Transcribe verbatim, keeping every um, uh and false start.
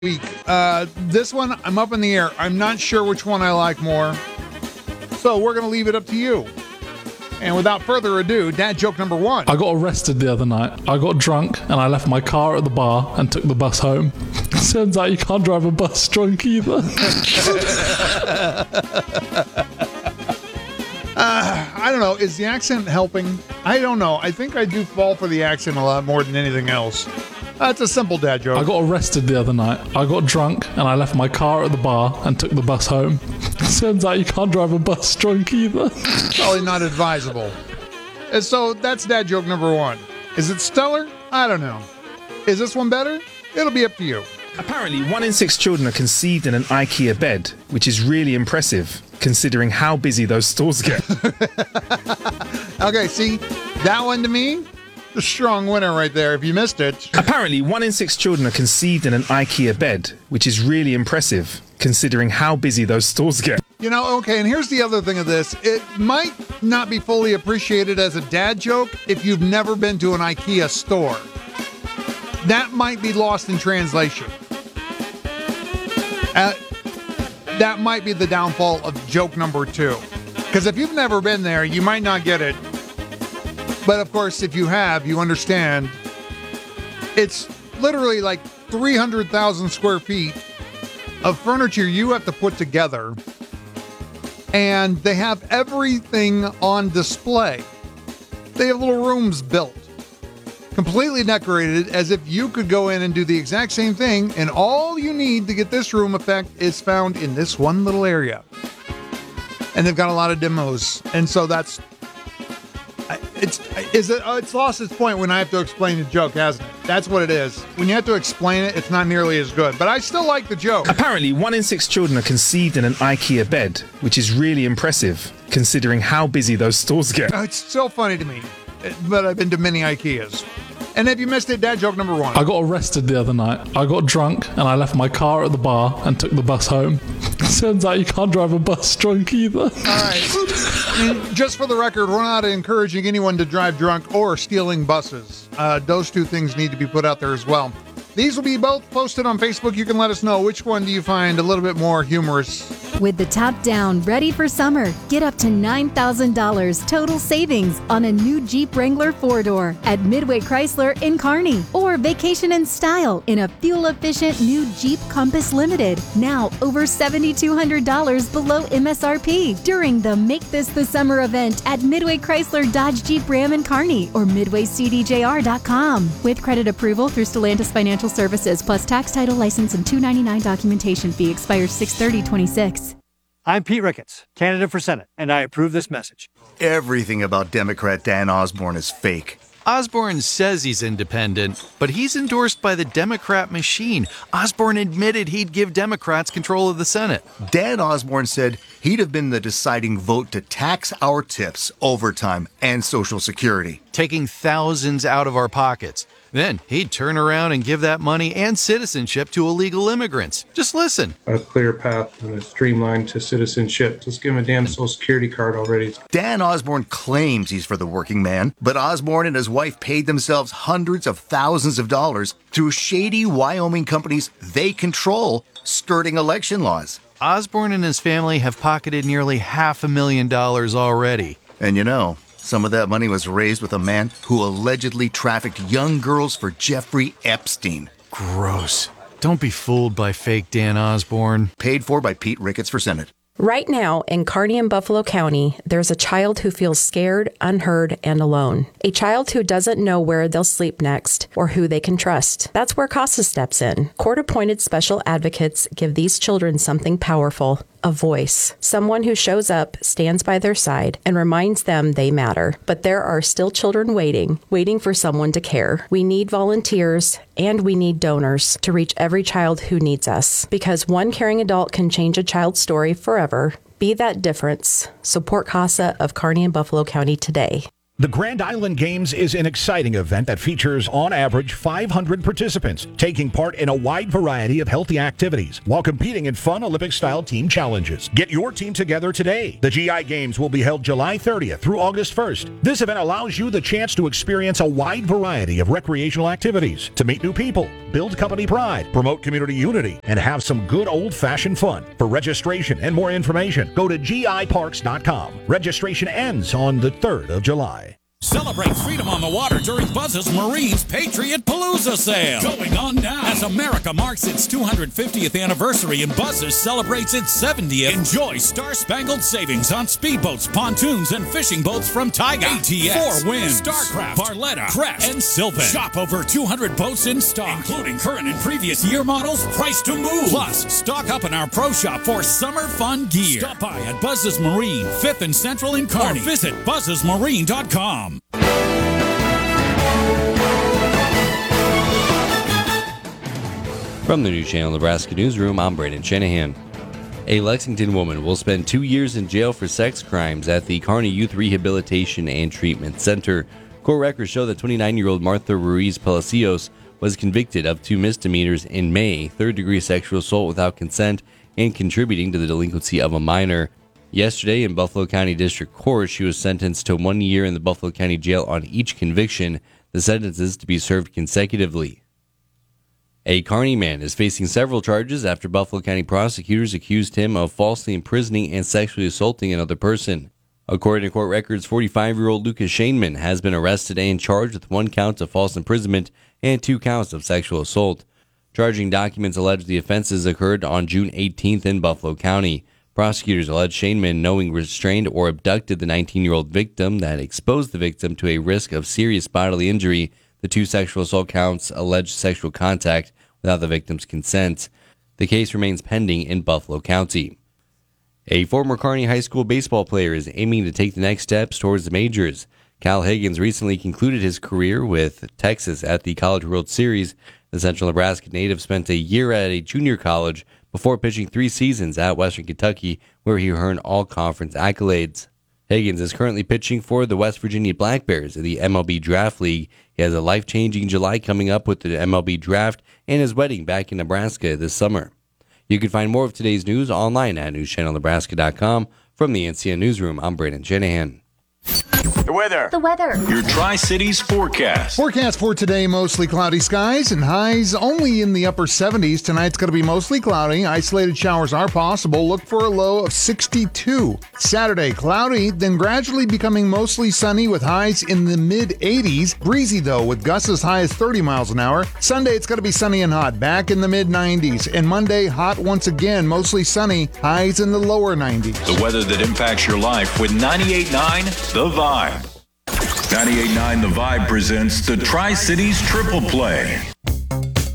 week. Uh, this one, I'm up in the air. I'm not sure which one I like more. So we're going to leave it up to you. And without further ado, dad joke number one. I got arrested the other night. I got drunk and I left my car at the bar and took the bus home. Turns out you can't drive a bus drunk either. uh, I don't know. Is the accent helping? I don't know. I think I do fall for the accent a lot more than anything else. That's uh, a simple dad joke. I got arrested the other night. I got drunk and I left my car at the bar and took the bus home. Turns out you can't drive a bus drunk either. Probably not advisable. And so that's dad joke number one. Is it stellar? I don't know. Is this one better? It'll be up to you. Apparently, one in six children are conceived in an IKEA bed, which is really impressive, considering how busy those stores get. Okay, see, that one to me, a strong winner right there if you missed it. Apparently, one in six children are conceived in an IKEA bed, which is really impressive, considering how busy those stores get. You know, okay, and here's the other thing of this. It might not be fully appreciated as a dad joke if you've never been to an IKEA store. That might be lost in translation. Uh, that might be the downfall of joke number two. Because if you've never been there, you might not get it. But of course, if you have, you understand. It's literally like three hundred thousand square feet of furniture you have to put together. And they have everything on display. They have little rooms built, completely decorated as if you could go in and do the exact same thing. And all you need to get this room effect is found in this one little area. And they've got a lot of demos. And so that's, it's, is it, oh, it's lost its point when I have to explain the joke, hasn't it? That's what it is. When you have to explain it, it's not nearly as good. But I still like the joke. Apparently, one in six children are conceived in an IKEA bed, which is really impressive, considering how busy those stores get. It's still funny to me, but I've been to many IKEAs. And if you missed it, dad joke number one. I got arrested the other night. I got drunk and I left my car at the bar and took the bus home. Turns out you can't drive a bus drunk either. All right. And just for the record, we're not encouraging anyone to drive drunk or stealing buses. Uh, those two things need to be put out there as well. These will be both posted on Facebook. You can let us know which one do you find a little bit more humorous. With the top down ready for summer, get up to nine thousand dollars total savings on a new Jeep Wrangler four-door at Midway Chrysler in Kearney. Or vacation in style in a fuel-efficient new Jeep Compass Limited. Now over seven thousand two hundred dollars below M S R P during the Make This the Summer event at Midway Chrysler Dodge Jeep Ram in Kearney or midway c d j r dot com. With credit approval through Stellantis Financial Services plus tax, title, license, and two ninety-nine documentation fee expires six thirty twenty-six. I'm Pete Ricketts, candidate for Senate, and I approve this message. Everything about Democrat Dan Osborne is fake. Osborne says he's independent, but he's endorsed by the Democrat machine. Osborne admitted he'd give Democrats control of the Senate. Dan Osborne said he'd have been the deciding vote to tax our tips, overtime, and Social Security, taking thousands out of our pockets. Then he'd turn around and give that money and citizenship to illegal immigrants. Just listen. A clear path and a streamline to citizenship. Just give him a damn Social Security card already. Dan Osborne claims he's for the working man, but Osborne and his wife paid themselves hundreds of thousands of dollars through shady Wyoming companies they control, skirting election laws. Osborne and his family have pocketed nearly half a million dollars already. And you know, some of that money was raised with a man who allegedly trafficked young girls for Jeffrey Epstein. Gross. Don't be fooled by fake Dan Osborne. Paid for by Pete Ricketts for Senate. Right now, in Kearney and Buffalo County, there's a child who feels scared, unheard, and alone. A child who doesn't know where they'll sleep next or who they can trust. That's where CASA steps in. Court-appointed special advocates give these children something powerful. A voice. Someone who shows up, stands by their side, and reminds them they matter. But there are still children waiting, waiting for someone to care. We need volunteers, and we need donors to reach every child who needs us. Because one caring adult can change a child's story forever. Be that difference. Support CASA of Kearney and Buffalo County today. The Grand Island Games is an exciting event that features, on average, five hundred participants taking part in a wide variety of healthy activities while competing in fun Olympic-style team challenges. Get your team together today. The G I Games will be held July thirtieth through August first. This event allows you the chance to experience a wide variety of recreational activities, to meet new people, build company pride, promote community unity, and have some good old-fashioned fun. For registration and more information, go to G I parks dot com. Registration ends on the third of July. Celebrate freedom on the water during Buzz's Marine's Patriot Palooza sale. Going on now. As America marks its two hundred fiftieth anniversary and Buzz's celebrates its seventieth, enjoy star-spangled savings on speedboats, pontoons, and fishing boats from Taiga, A T S, Four Winds, Starcraft, Barletta, Crest, and Sylvan. Shop over two hundred boats in stock, including current and previous year models, priced to move. Plus, stock up in our pro shop for summer fun gear. Stop by at Buzz's Marine, fifth and Central in Kearney, or visit buzzes marine dot com. From the News Channel Nebraska Newsroom, I'm Brandon Shanahan. A Lexington woman will spend two years in jail for sex crimes at the Kearney Youth Rehabilitation and Treatment Center. Court records show that twenty-nine-year-old Martha Ruiz Palacios was convicted of two misdemeanors in May, third-degree sexual assault without consent and contributing to the delinquency of a minor. Yesterday in Buffalo County District Court, she was sentenced to one year in the Buffalo County Jail on each conviction, the sentences to be served consecutively. A Kearney man is facing several charges after Buffalo County prosecutors accused him of falsely imprisoning and sexually assaulting another person. According to court records, forty-five-year-old Lucas Shaneman has been arrested and charged with one count of false imprisonment and two counts of sexual assault. Charging documents allege the offenses occurred on June eighteenth in Buffalo County. Prosecutors allege Shaneman knowingly restrained or abducted the nineteen-year-old victim that exposed the victim to a risk of serious bodily injury. The two sexual assault counts allege sexual contact without the victim's consent. The case remains pending in Buffalo County. A former Kearney High School baseball player is aiming to take the next steps towards the majors. Cal Higgins recently concluded his career with Texas at the College World Series. The Central Nebraska native spent a year at a junior college before pitching three seasons at Western Kentucky, where he earned all-conference accolades. Higgins is currently pitching for the West Virginia Black Bears in the M L B Draft League. He has a life-changing July coming up with the M L B Draft and his wedding back in Nebraska this summer. You can find more of today's news online at news channel nebraska dot com. From the N C N Newsroom, I'm Brandon Shanahan. The weather. The weather. Your Tri-Cities forecast. Forecast for today, mostly cloudy skies and highs only in the upper seventies. Tonight's going to be mostly cloudy. Isolated showers are possible. Look for a low of sixty-two. Saturday, cloudy, then gradually becoming mostly sunny with highs in the mid-eighties. Breezy, though, with gusts as high as thirty miles an hour. Sunday, it's going to be sunny and hot, back in the mid-nineties. And Monday, hot once again, mostly sunny, highs in the lower nineties. The weather that impacts your life with ninety-eight point nine The Vibe. ninety-eight point nine The Vibe presents the Tri-Cities Triple Play.